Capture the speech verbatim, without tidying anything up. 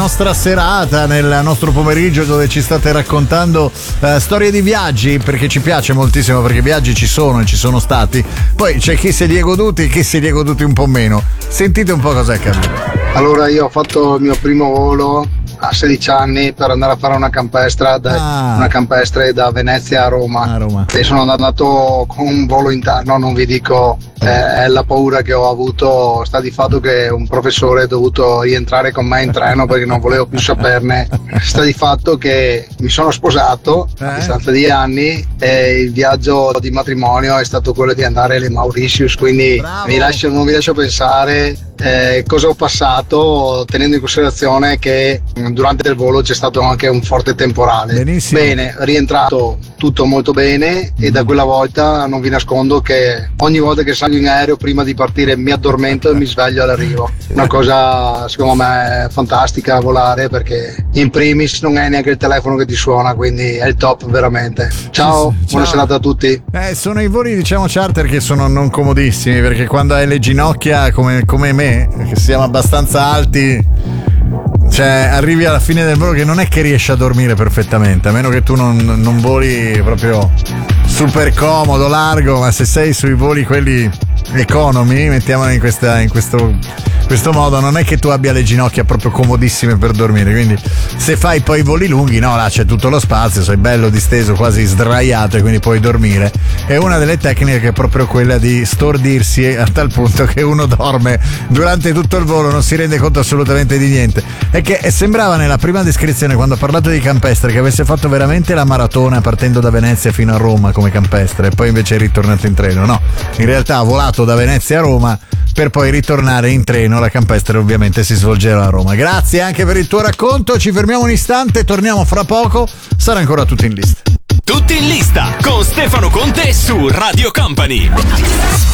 nostra serata, nel nostro pomeriggio, dove ci state raccontando uh, storie di viaggi, perché ci piace moltissimo, perché viaggi ci sono e ci sono stati. Poi c'è chi se li è goduti e chi se li è goduti un po' meno. Sentite un po' cos'è accaduto. Allora, io ho fatto il mio primo volo a sedici anni per andare a fare una campestra da, ah. una campestre da Venezia a Roma. a Roma e sono andato con un volo interno. Non vi dico eh, la paura che ho avuto. Sta di fatto che un professore è dovuto rientrare con me in treno perché non volevo più saperne. Sta di fatto che mi sono sposato eh? a distanza di anni e il viaggio di matrimonio è stato quello di andare alle Mauritius, quindi mi lascio, non vi lascio pensare Eh, cosa ho passato, tenendo in considerazione che durante il volo c'è stato anche un forte temporale. Benissimo. Bene, rientrato tutto molto bene e da quella volta non vi nascondo che ogni volta che salgo in aereo prima di partire mi addormento e mi sveglio all'arrivo. Una cosa secondo me fantastica volare, perché in primis non è neanche il telefono che ti suona, quindi è il top veramente. Ciao, Ciao. Buona serata a tutti. Eh, sono i voli, diciamo, charter che sono non comodissimi, perché quando hai le ginocchia come, come me, che siamo abbastanza alti, cioè arrivi alla fine del volo che non è che riesci a dormire perfettamente, a meno che tu non, non voli proprio super comodo, largo, ma se sei sui voli quelli economy, mettiamola in, questa, in questo, questo modo, non è che tu abbia le ginocchia proprio comodissime per dormire, quindi se fai poi voli lunghi, no, là c'è tutto lo spazio, sei bello disteso, quasi sdraiato, e quindi puoi dormire. E una delle tecniche è proprio quella di stordirsi a tal punto che uno dorme durante tutto il volo, non si rende conto assolutamente di niente. E che sembrava nella prima descrizione, quando ha parlato di campestre, che avesse fatto veramente la maratona partendo da Venezia fino a Roma come campestre e poi invece è ritornato in treno. No, in realtà ha volato da Venezia a Roma per poi ritornare in treno. La campestre ovviamente si svolgerà a Roma. Grazie anche per il tuo racconto, ci fermiamo un istante, torniamo fra poco, sarà ancora tutto in lista. Tutti in lista con Stefano Conte su Radio Company.